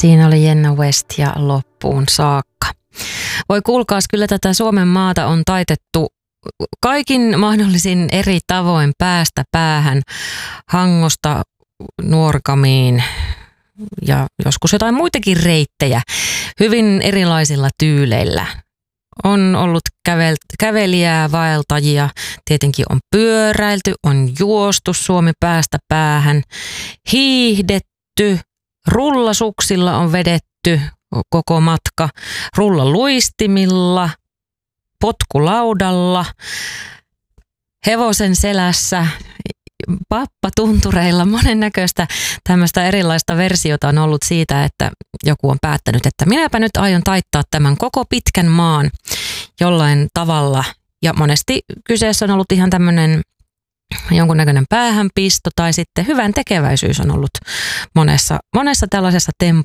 Siinä oli Jenna West ja loppuun saakka. Voi kuulkaas, kyllä tätä Suomen maata on taitettu kaikin mahdollisin eri tavoin päästä päähän, Hangosta Nuorgamiin ja joskus jotain muitakin reittejä hyvin erilaisilla tyyleillä. On ollut kävelijää, vaeltajia, tietenkin on pyöräilty, on juostu Suomi päästä päähän, hiihdetty, rullasuksilla on vedetty koko matka, rullaluistimilla, potkulaudalla, hevosen selässä, pappatuntureilla, monennäköistä tämmöistä erilaista versiota on ollut siitä, että joku on päättänyt, että minäpä nyt aion taittaa tämän koko pitkän maan jollain tavalla. Ja monesti kyseessä on ollut ihan tämmöinen jonkunnäköinen päähänpisto tai sitten hyvän tekeväisyys on ollut monessa tällaisessa